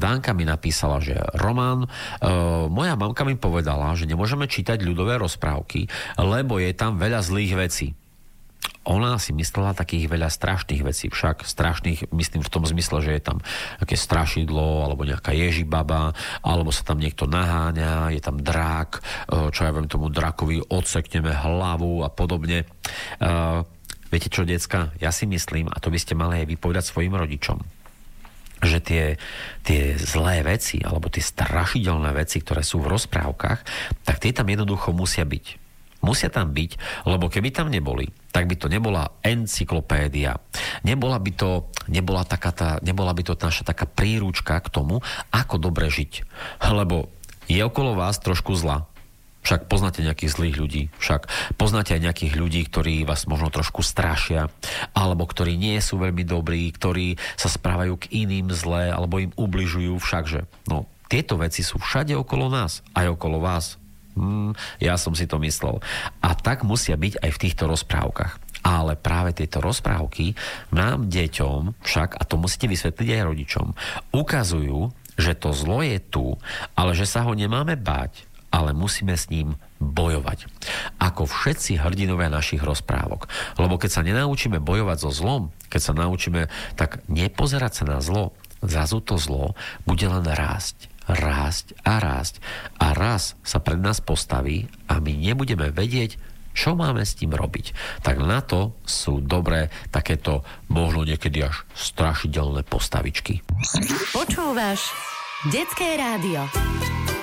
Danka mi napísala, že Roman, moja mamka mi povedala, že nemôžeme čítať ľudové rozprávky, lebo je tam veľa zlých vecí. Ona si myslela takých veľa strašných vecí, však strašných, myslím v tom zmysle, že je tam nejaké strašidlo, alebo nejaká ježibaba, alebo sa tam niekto naháňa, je tam drak, čo ja viem, tomu drakovi odsekneme hlavu a podobne. Viete čo, decka, ja si myslím, a to by ste mali aj vypovedať svojim rodičom, že tie zlé veci, alebo tie strašidelné veci, ktoré sú v rozprávkach, tak tie tam jednoducho musia byť. Musia tam byť, lebo keby tam neboli, tak by to nebola encyklopédia. Nebola by to naša taká príručka k tomu, ako dobre žiť. Lebo je okolo vás trošku zla. Však poznáte nejakých zlých ľudí. Však poznáte aj nejakých ľudí, ktorí vás možno trošku strašia, alebo ktorí nie sú veľmi dobrí, ktorí sa správajú k iným zle, alebo im ubližujú. Všakže, no, tieto veci sú všade okolo nás, aj okolo vás. Ja som si to myslel. A tak musia byť aj v týchto rozprávkach. Ale práve tieto rozprávky nám, deťom, však, a to musíte vysvetliť aj rodičom, ukazujú, že to zlo je tu, ale že sa ho nemáme báť, ale musíme s ním bojovať. Ako všetci hrdinovia našich rozprávok. Lebo keď sa nenaučíme bojovať so zlom, keď sa naučíme tak nepozerať sa na zlo, zrazu to zlo bude len rásť a raz sa pred nás postaví a my nebudeme vedieť, čo máme s tým robiť. Tak na to sú dobré takéto možno niekedy až strašidelné postavičky. Počúvaš Detské rádio.